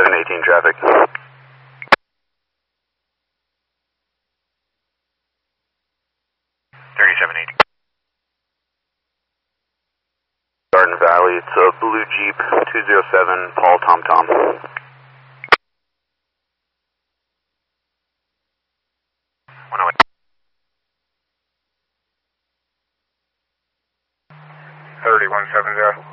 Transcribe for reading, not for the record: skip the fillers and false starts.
3718 traffic. 3718. Garden Valley, it's a blue Jeep, 207, Paul Tom Tom. 108. 3170.